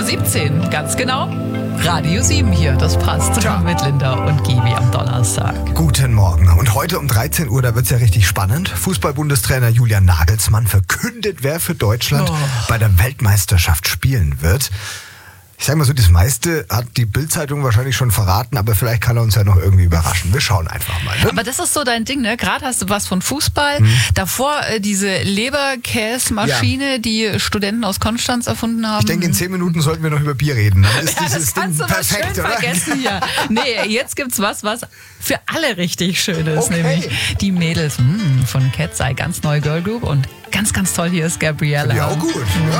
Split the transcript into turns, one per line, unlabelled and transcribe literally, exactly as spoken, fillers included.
siebzehn, ganz genau. Radio sieben hier, das passt.
Tja.
Mit Linda und Gibi am Donnerstag.
Guten Morgen. Und heute um dreizehn Uhr, da wird's ja richtig spannend. Fußball-Bundestrainer Julian Nagelsmann verkündet, wer für Deutschland
Oh.
bei der Weltmeisterschaft spielen wird. Ich sag mal so, das meiste hat die Bild-Zeitung wahrscheinlich schon verraten, aber vielleicht kann er uns ja noch irgendwie überraschen. Wir schauen einfach mal. Ne?
Aber das ist so dein Ding, ne? Gerade hast du was von Fußball. Davor äh, diese Leberkäsmaschine,
Ja.
die Studenten aus Konstanz erfunden haben.
Ich denke, in zehn Minuten sollten wir noch über Bier reden. Dann ist
Ja,
dieses
das kannst
Ding
du mal
perfekt,
schön
oder?
vergessen hier. Nee, jetzt gibt's was, was für alle richtig schön ist.
Okay.
Nämlich die Mädels mh, von Cat's Eye, ganz neue Girl Group und ganz, ganz toll hier ist Gabriella.
Ja, auch gut. Ja.